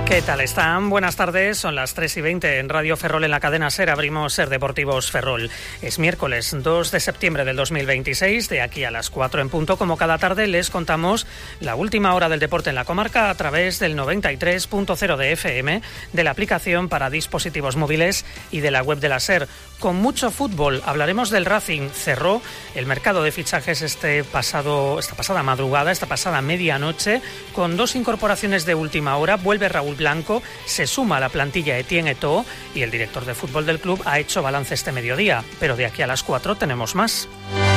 ¿Qué tal están? Buenas tardes, son las 3:20 en Radio Ferrol en la cadena SER. Abrimos SER Deportivos Ferrol. Es miércoles 2 de septiembre del 2026, de aquí a las 4 en punto. Como cada tarde les contamos la última hora del deporte en la comarca a través del 93.0 de FM, de la aplicación para dispositivos móviles y de la web de la SER. Con mucho fútbol hablaremos del Racing. Cerró el mercado de fichajes esta pasada madrugada, esta pasada medianoche, con dos incorporaciones de última hora. Vuelve Raúl Blanco, se suma a la plantilla Etienne Eto'o y el director de fútbol del club ha hecho balance este mediodía. Pero de aquí a las 4 tenemos más.